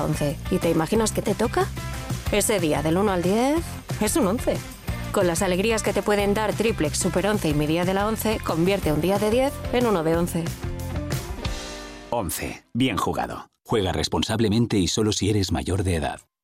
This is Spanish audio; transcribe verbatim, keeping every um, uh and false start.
once. ¿Y te imaginas qué te toca? Ese día del uno al diez es un once. Con las alegrías que te pueden dar Triplex, Super once y mi día de la once, convierte un día de diez en uno de once. once. Bien jugado. Juega responsablemente y solo si eres mayor de edad.